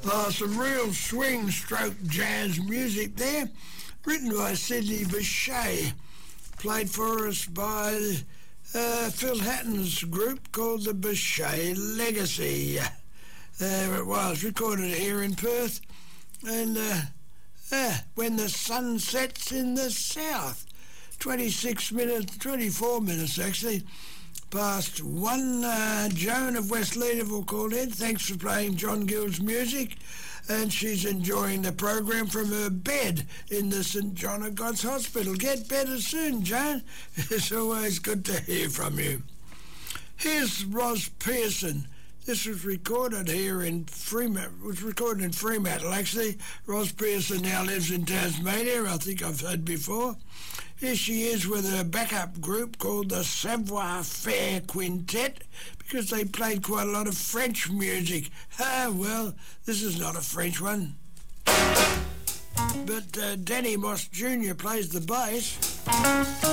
Some real swing stroke jazz music there, written by Sidney Bechet, played for us by Phil Hatton's group called the Bechet Legacy. There it was, recorded here in Perth, and when the sun sets in the south, 24 minutes actually, past one. Joan of West Leederville called in. Thanks for playing John Gill's music, and she's enjoying the program from her bed in the St John of God's Hospital. Get better soon, Joan. It's always good to hear from you. Here's Ros Pearson. This was recorded here in Fremantle. Actually. Ros Pearson now lives in Tasmania. I think I've heard before. Here she is with a backup group called the Savoir Faire Quintet, because they played quite a lot of French music. Well, this is not a French one. But Danny Moss Jr. plays the bass.